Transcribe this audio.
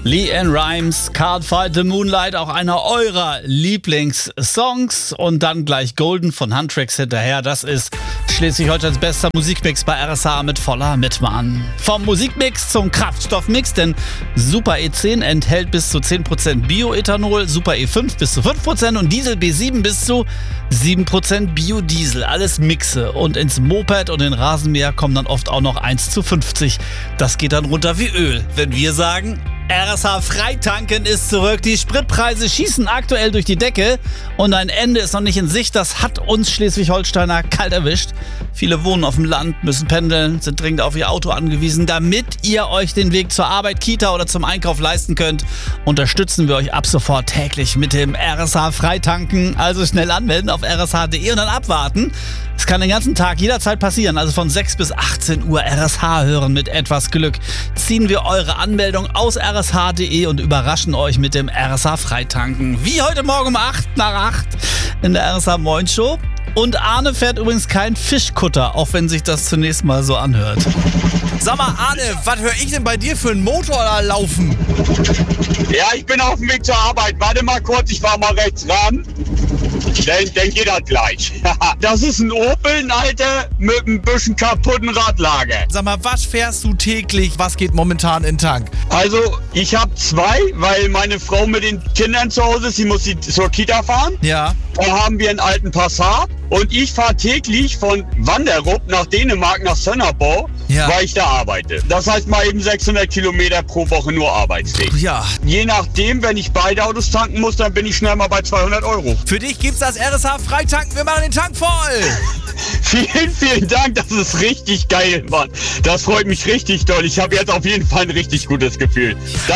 LeAnn Rimes, Can't Fight the Moonlight, auch einer eurer Lieblingssongs. Und dann gleich Golden von Huntrix hinterher. Das ist Schleswig-Holsteins bester Musikmix bei RSH mit voller Mitmann. Vom Musikmix zum Kraftstoffmix, denn Super E10 enthält bis zu 10% Bioethanol, Super E5 bis zu 5% und Diesel B7 bis zu 7% Biodiesel. Alles Mixe. Und ins Moped und den Rasenmäher kommen dann oft auch noch 1:50. Das geht dann runter wie Öl, wenn wir sagen, RSH Freitanken ist zurück. Die Spritpreise schießen aktuell durch die Decke und ein Ende ist noch nicht in Sicht. Das hat uns Schleswig-Holsteiner kalt erwischt. Viele wohnen auf dem Land, müssen pendeln, sind dringend auf ihr Auto angewiesen. Damit ihr euch den Weg zur Arbeit, Kita oder zum Einkauf leisten könnt, unterstützen wir euch ab sofort täglich mit dem RSH Freitanken. Also schnell anmelden auf rsh.de und dann abwarten. Es kann den ganzen Tag jederzeit passieren, also von 6 bis 18 Uhr RSH hören. Mit etwas Glück ziehen wir eure Anmeldung aus rsh.de und überraschen euch mit dem RSH Freitanken. Wie heute Morgen um 8 nach 8 in der RSH Moin Show. Und Arne fährt übrigens kein Fischkutter, auch wenn sich das zunächst mal so anhört. Sag mal, Arne, was höre ich denn bei dir für einen Motor da laufen? Ja, ich bin auf dem Weg zur Arbeit. Warte mal kurz, ich fahr mal rechts ran. Dann geht das gleich. Das ist ein Opel, ein alter, mit ein bisschen kaputten Radlager. Sag mal, was fährst du täglich? Was geht momentan in den Tank? Also, ich habe 2, weil meine Frau mit den Kindern zu Hause ist. Sie muss sie zur Kita fahren. Ja. Da haben wir einen alten Passat. Und ich fahre täglich von Wanderup nach Dänemark, nach Sönnerbau, weil ich da arbeite. Das heißt mal eben 600 Kilometer pro Woche nur Arbeitsweg. Ja. Je nachdem, wenn ich beide Autos tanken muss, dann bin ich schnell mal bei 200 Euro. Für dich gibt's das RSH Freitanken. Wir machen den Tank voll. Vielen, vielen Dank. Das ist richtig geil, Mann. Das freut mich richtig doll. Ich habe jetzt auf jeden Fall ein richtig gutes Gefühl.